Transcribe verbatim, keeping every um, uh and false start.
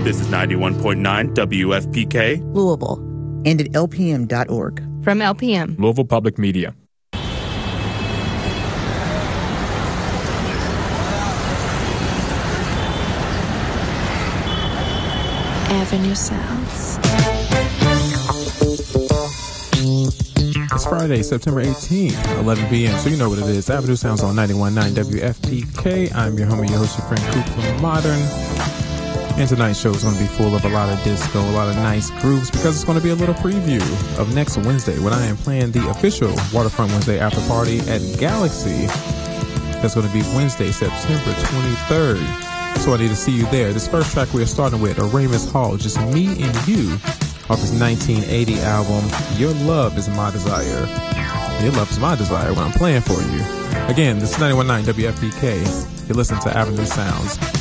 This is ninety-one point nine W F P K, Louisville, and at L P M dot org. From L P M, Louisville Public Media. Avenue Sounds. It's Friday, September eighteenth, eleven p.m., so you know what it is. Avenue Sounds on ninety-one point nine W F P K. I'm your homie, your host, your friend, Cooper Modern. And tonight's show is going to be full of a lot of disco, a lot of nice grooves, because it's going to be a little preview of next Wednesday when I am playing the official Waterfront Wednesday after party at Galaxy. That's going to be Wednesday, September twenty-third. So I need to see you there. This first track we are starting with, Aramis Hall, Just Me and You, off his nineteen eighty album, Your Love Is My Desire. Your Love Is My Desire when I'm playing for you. Again, this is ninety-one point nine W F P K. You're listening to Avenue Sounds.